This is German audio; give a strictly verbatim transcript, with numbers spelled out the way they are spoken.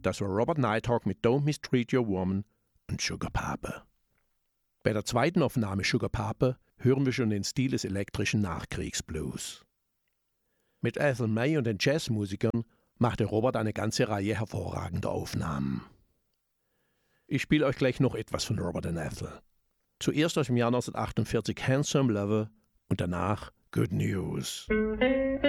Das war Robert Nighthawk mit Don't Mistreat Your Woman und Sugar Papa. Bei der zweiten Aufnahme Sugar Papa hören wir schon den Stil des elektrischen Nachkriegsblues. Mit Ethel May und den Jazzmusikern machte Robert eine ganze Reihe hervorragender Aufnahmen. Ich spiele euch gleich noch etwas von Robert und Ethel. Zuerst aus dem Jahr neunzehnhundertachtundvierzig Handsome Lover und danach Good News.